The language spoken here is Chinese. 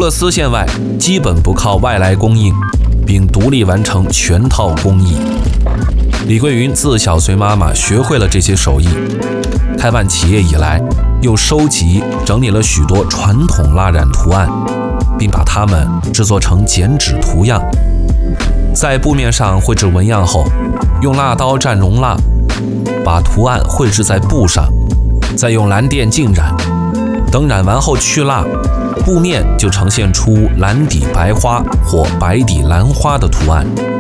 了丝线外，基本不靠外来供应，并独立完成全套工艺。李桂云自小随妈妈学会了这些手艺，开办企业以来，又收集整理了许多传统蜡染图案，并把它们制作成剪纸图样。在布面上绘制纹样后，用蜡刀蘸熔蜡，把图案绘制在布上，再用蓝靛浸染。等染完后去蜡，布面就呈现出蓝底白花或白底蓝花的图案。